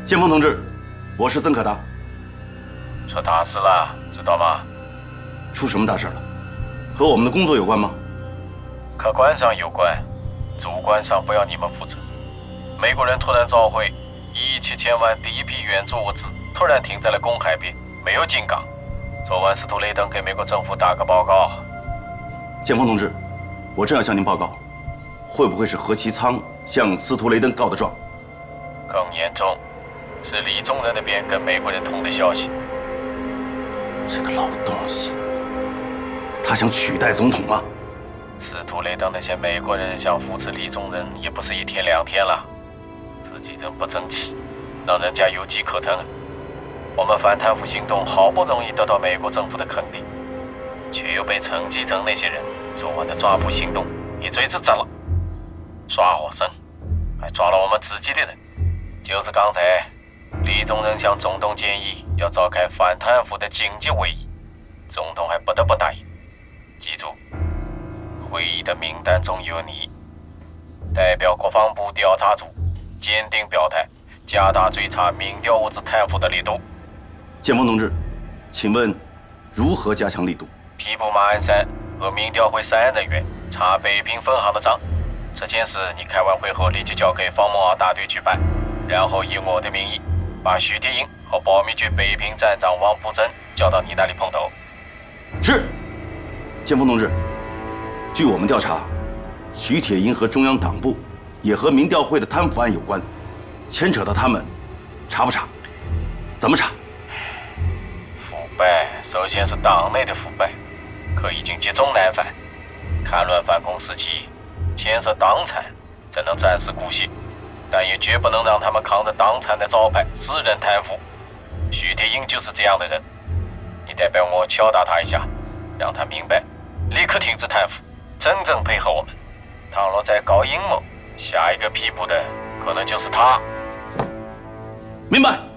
先锋同志，我是曾可达。 出大事了，知道吗？ 出什么大事了？和我们的工作有关吗？ 客观上有关，主观上不要你们负责。美国人突然召回17000万第一批援助物资，突然停在了公海边，没有进港。昨晚司徒雷登给美国政府打个报告。 先锋同志，我正要向您报告，会不会是何其仓向司徒雷登告的状？ 更严重，是李宗仁那边跟美国人通的消息。 这个老东西，他想取代总统啊！ 司徒雷登那些美国人想扶持李宗仁，也不是1天2天了，自己人不争气，让人家有机可乘。我们反贪腐行动好不容易得到美国政府的肯定，却又被陈吉仲那些人昨晚的抓捕行动一锤子砸了，耍我生，还抓了我们自己的人。就是刚才，李宗仁向总统建议要召开反贪腐的紧急会议，总统还不得不答应。记住，会议的名单中有你，代表国防部调查组坚定表态，加大追查民调物资贪腐的力度。 先锋同志，请问如何加强力度？ 批捕马鞍山和民调会3人员查北平分行的账，这件事你开完会后立即交给方梦敖大队去办，然后以我的名义把徐铁英和保密局北平站长王福珍叫到你那里碰头。 是。先锋同志，据我们调查，徐铁英和中央党部也和民调会的贪腐案有关，牵扯到他们，查不查？怎么查？ 腐败首先是党内的腐败，可已经积重难返。戡乱反攻时期，牵涉党产，只能暂时姑息，但也绝不能让他们扛着党产的招牌私人贪腐。徐铁英就是这样的人，你代表我敲打他一下，让他明白，立刻停止贪腐，真正配合我们。倘若再搞阴谋，下一个批捕的可能就是他。 明白。